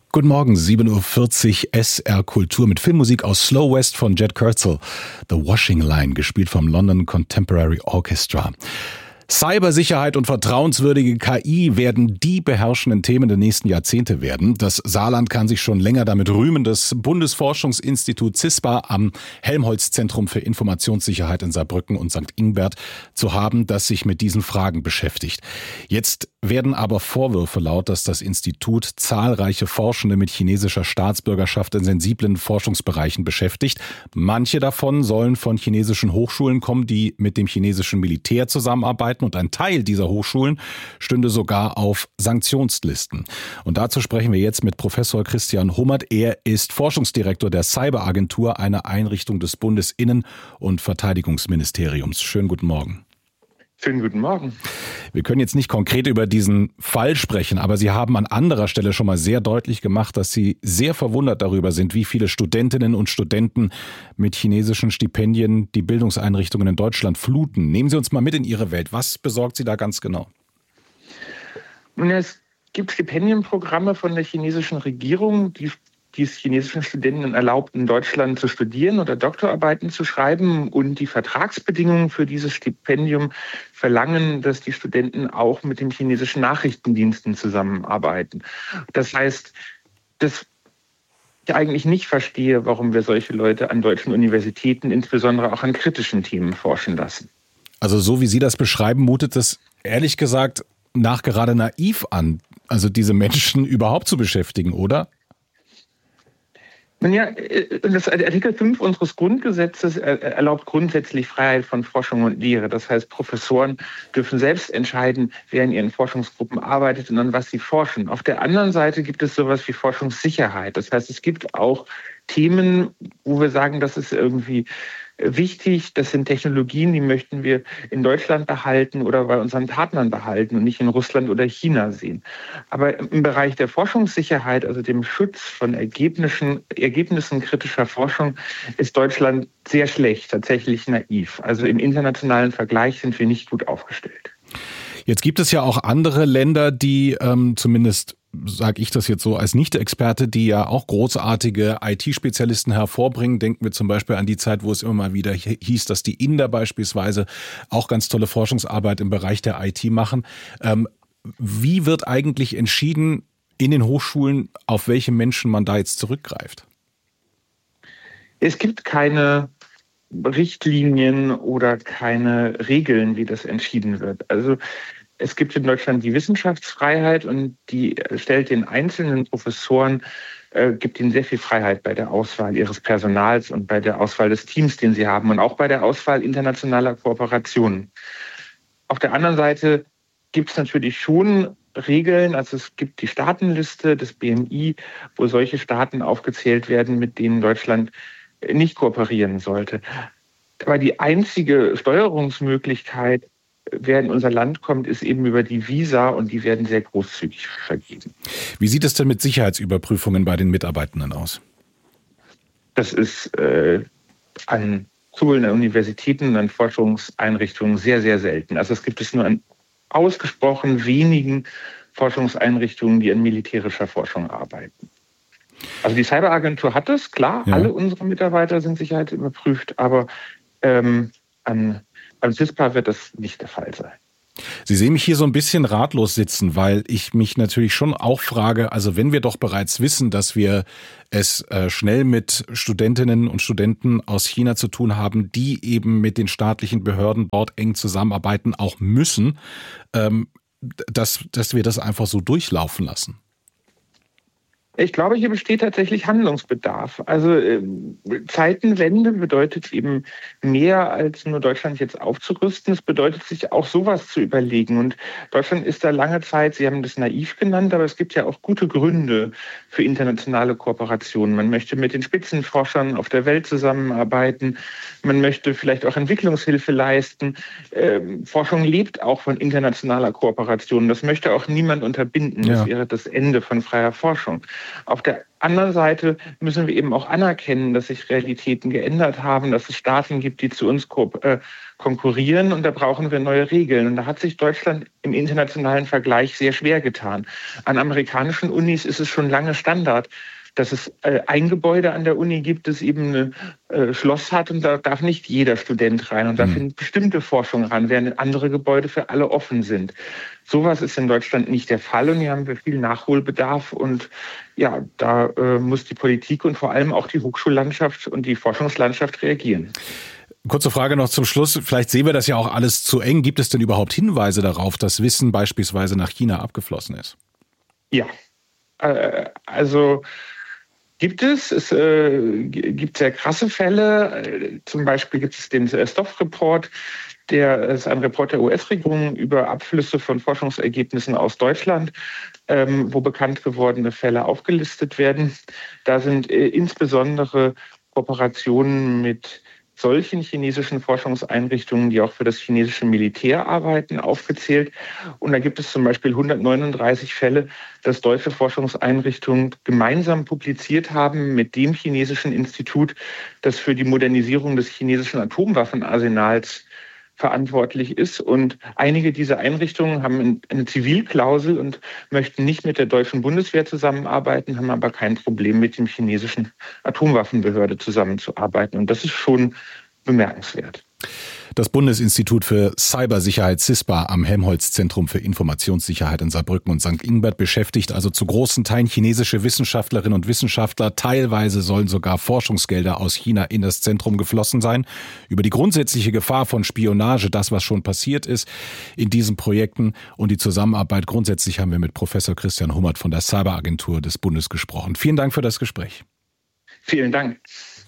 Guten Morgen, 7:40 Uhr SR Kultur mit Filmmusik aus Slow West von Jed Kurzel. The Washing Line, gespielt vom London Contemporary Orchestra. Cybersicherheit und vertrauenswürdige KI werden die beherrschenden Themen der nächsten Jahrzehnte werden. Das Saarland kann sich schon länger damit rühmen, das Bundesforschungsinstitut CISPA am Helmholtz-Zentrum für Informationssicherheit in Saarbrücken und St. Ingbert zu haben, das sich mit diesen Fragen beschäftigt. Jetzt werden aber Vorwürfe laut, dass das Institut zahlreiche Forschende mit chinesischer Staatsbürgerschaft in sensiblen Forschungsbereichen beschäftigt. Manche davon sollen von chinesischen Hochschulen kommen, die mit dem chinesischen Militär zusammenarbeiten, und ein Teil dieser Hochschulen stünde sogar auf Sanktionslisten. Und dazu sprechen wir jetzt mit Professor Christian Hummert. Er ist Forschungsdirektor der Cyberagentur, einer Einrichtung des Bundesinnen- und Verteidigungsministeriums. Schönen guten Morgen. Schönen guten Morgen. Wir können jetzt nicht konkret über diesen Fall sprechen, aber Sie haben an anderer Stelle schon mal sehr deutlich gemacht, dass Sie sehr verwundert darüber sind, wie viele Studentinnen und Studenten mit chinesischen Stipendien die Bildungseinrichtungen in Deutschland fluten. Nehmen Sie uns mal mit in Ihre Welt. Was besorgt Sie da ganz genau? Nun, es gibt Stipendienprogramme von der chinesischen Regierung, die es chinesischen Studenten erlaubt, in Deutschland zu studieren oder Doktorarbeiten zu schreiben. Und die Vertragsbedingungen für dieses Stipendium verlangen, dass die Studenten auch mit den chinesischen Nachrichtendiensten zusammenarbeiten. Das heißt, dass ich eigentlich nicht verstehe, warum wir solche Leute an deutschen Universitäten, insbesondere auch an kritischen Themen, forschen lassen. Also so wie Sie das beschreiben, mutet es ehrlich gesagt nachgerade naiv an, also diese Menschen überhaupt zu beschäftigen, oder? Nun ja, das Artikel 5 unseres Grundgesetzes erlaubt grundsätzlich Freiheit von Forschung und Lehre. Das heißt, Professoren dürfen selbst entscheiden, wer in ihren Forschungsgruppen arbeitet und an was sie forschen. Auf der anderen Seite gibt es sowas wie Forschungssicherheit. Das heißt, es gibt auch Themen, wo wir sagen, das ist irgendwie wichtig. Das sind Technologien, die möchten wir in Deutschland behalten oder bei unseren Partnern behalten und nicht in Russland oder China sehen. Aber im Bereich der Forschungssicherheit, also dem Schutz von Ergebnissen kritischer Forschung, ist Deutschland sehr schlecht, tatsächlich naiv. Also im internationalen Vergleich sind wir nicht gut aufgestellt. Jetzt gibt es ja auch andere Länder, die zumindest sage ich das jetzt so als Nicht-Experte, die ja auch großartige IT-Spezialisten hervorbringen. Denken wir zum Beispiel an die Zeit, wo es immer mal wieder hieß, dass die Inder beispielsweise auch ganz tolle Forschungsarbeit im Bereich der IT machen. Wie wird eigentlich entschieden in den Hochschulen, auf welche Menschen man da jetzt zurückgreift? Es gibt keine Richtlinien oder keine Regeln, wie das entschieden wird. Also es gibt in Deutschland die Wissenschaftsfreiheit und die stellt den einzelnen Professoren, gibt ihnen sehr viel Freiheit bei der Auswahl ihres Personals und bei der Auswahl des Teams, den sie haben, und auch bei der Auswahl internationaler Kooperationen. Auf der anderen Seite gibt es natürlich schon Regeln, also es gibt die Staatenliste des BMI, wo solche Staaten aufgezählt werden, mit denen Deutschland nicht kooperieren sollte. Aber die einzige Steuerungsmöglichkeit, wer in unser Land kommt, ist eben über die Visa, und die werden sehr großzügig vergeben. Wie sieht es denn mit Sicherheitsüberprüfungen bei den Mitarbeitenden aus? Das ist an Schulen, an Universitäten und an Forschungseinrichtungen sehr, sehr selten. Also es gibt es nur an ausgesprochen wenigen Forschungseinrichtungen, die an militärischer Forschung arbeiten. Also die Cyberagentur hat es, klar, ja. Alle unsere Mitarbeiter sind sicherheitsüberprüft, aber beim CISPA wird das nicht der Fall sein. Sie sehen mich hier so ein bisschen ratlos sitzen, weil ich mich natürlich schon auch frage, also wenn wir doch bereits wissen, dass wir es schnell mit Studentinnen und Studenten aus China zu tun haben, die eben mit den staatlichen Behörden dort eng zusammenarbeiten, auch müssen, dass wir das einfach so durchlaufen lassen. Ich glaube, hier besteht tatsächlich Handlungsbedarf. Also Zeitenwende bedeutet eben mehr als nur Deutschland jetzt aufzurüsten. Es bedeutet sich auch sowas zu überlegen. Und Deutschland ist da lange Zeit, Sie haben das naiv genannt, aber es gibt ja auch gute Gründe für internationale Kooperationen. Man möchte mit den Spitzenforschern auf der Welt zusammenarbeiten. Man möchte vielleicht auch Entwicklungshilfe leisten. Forschung lebt auch von internationaler Kooperation. Das möchte auch niemand unterbinden. Das wäre das Ende von freier Forschung. Auf der anderen Seite müssen wir eben auch anerkennen, dass sich Realitäten geändert haben, dass es Staaten gibt, die zu uns konkurrieren, und da brauchen wir neue Regeln. Und da hat sich Deutschland im internationalen Vergleich sehr schwer getan. An amerikanischen Unis ist es schon lange Standard, dass es ein Gebäude an der Uni gibt, das eben ein Schloss hat, und da darf nicht jeder Student rein, und da findet bestimmte Forschung ran, während andere Gebäude für alle offen sind. Sowas ist in Deutschland nicht der Fall, und hier haben wir viel Nachholbedarf, und ja, da muss die Politik und vor allem auch die Hochschullandschaft und die Forschungslandschaft reagieren. Kurze Frage noch zum Schluss. Vielleicht sehen wir das ja auch alles zu eng. Gibt es denn überhaupt Hinweise darauf, dass Wissen beispielsweise nach China abgeflossen ist? Ja, also gibt es. Es gibt sehr krasse Fälle. Zum Beispiel gibt es den Stoff-Report. Der ist ein Report der US-Regierung über Abflüsse von Forschungsergebnissen aus Deutschland, wo bekannt gewordene Fälle aufgelistet werden. Da sind insbesondere Kooperationen mit solchen chinesischen Forschungseinrichtungen, die auch für das chinesische Militär arbeiten, aufgezählt. Und da gibt es zum Beispiel 139 Fälle, dass deutsche Forschungseinrichtungen gemeinsam publiziert haben mit dem chinesischen Institut, das für die Modernisierung des chinesischen Atomwaffenarsenals verantwortlich ist. Und einige dieser Einrichtungen haben eine Zivilklausel und möchten nicht mit der deutschen Bundeswehr zusammenarbeiten, haben aber kein Problem, mit dem chinesischen Atomwaffenbehörde zusammenzuarbeiten. Und das ist schon bemerkenswert. Das Bundesinstitut für Cybersicherheit CISPA am Helmholtz-Zentrum für Informationssicherheit in Saarbrücken und St. Ingbert beschäftigt also zu großen Teilen chinesische Wissenschaftlerinnen und Wissenschaftler. Teilweise sollen sogar Forschungsgelder aus China in das Zentrum geflossen sein. Über die grundsätzliche Gefahr von Spionage, das was schon passiert ist in diesen Projekten und die Zusammenarbeit grundsätzlich haben wir mit Professor Christian Hummert von der Cyberagentur des Bundes gesprochen. Vielen Dank für das Gespräch. Vielen Dank.